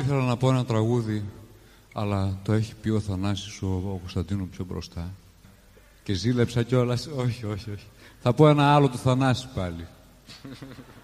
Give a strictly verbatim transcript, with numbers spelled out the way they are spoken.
ήθελα να πω ένα τραγούδι, αλλά το έχει πει ο Θανάσης, ο, ο Κωνσταντίνου πιο μπροστά. Και ζήλεψα κιόλας. Όχι, όχι, όχι. Θα πω ένα άλλο του Θανάση πάλι.